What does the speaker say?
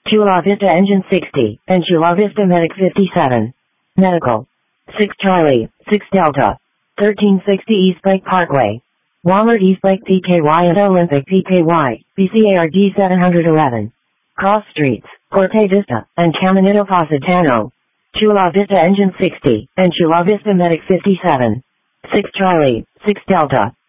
Chula Vista Engine 60, and Chula Vista Medic 57. Medical. 6 Charlie, 6 Delta. 1360 East Lake Parkway. Walmart East Lake PKY and Olympic PKY, BCARD 711. Cross Streets, Corte Vista, and Caminito Positano. Chula Vista Engine 60, and Chula Vista Medic 57. 6 Charlie, 6 Delta.